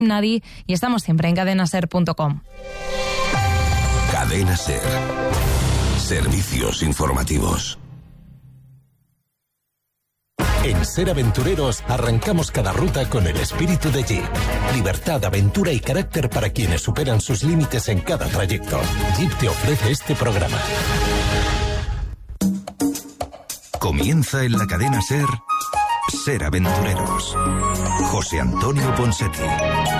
Nadie, y estamos siempre en cadenaser.com. Cadena Ser. Servicios informativos. En Ser Aventureros arrancamos cada ruta con el espíritu de Jeep. Libertad, aventura y carácter para quienes superan sus límites en cada trayecto. Jeep te ofrece este programa. Comienza en la cadena Ser, Ser Aventureros. José Antonio Ponseti.